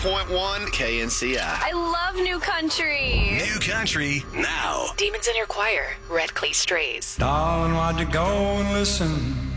104.1 KNCI. I love New Country. New Country now. Demons in Your Choir, Red Clay Strays. Darling, why'd you go and listen